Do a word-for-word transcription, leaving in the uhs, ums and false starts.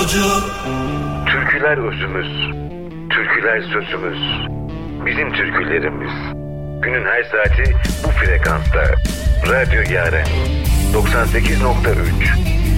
Radyocu. Türküler özümüz, türküler sözümüz, bizim türkülerimiz. Günün her saati bu frekansta. Radyo Yaren doksan sekiz nokta üç.